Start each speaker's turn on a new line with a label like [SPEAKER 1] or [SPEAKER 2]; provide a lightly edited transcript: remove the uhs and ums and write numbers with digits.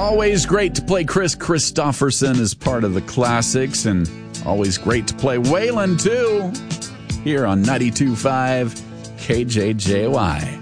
[SPEAKER 1] Always great to play Chris Christopherson as part of the classics, and always great to play Waylon, too, here on 92.5 KJJY.